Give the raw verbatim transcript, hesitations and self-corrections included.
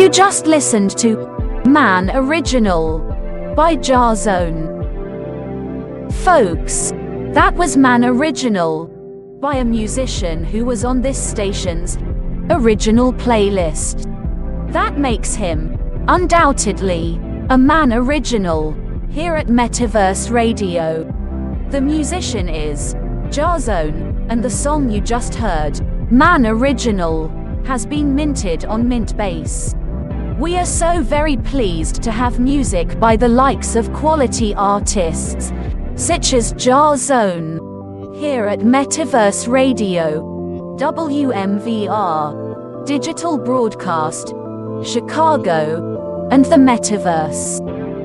You just listened to Man Original by Jarzone. Folks, that was Man Original by a musician who was on this station's original playlist. That makes him, undoubtedly, a Man Original here at Metaverse Radio. The musician is Jarzone, and the song you just heard, Man Original, has been minted on Mintbase. We are so very pleased to have music by the likes of quality artists, such as Jarzone, here at Metaverse Radio, W M V R, Digital Broadcast, Chicago, and the Metaverse.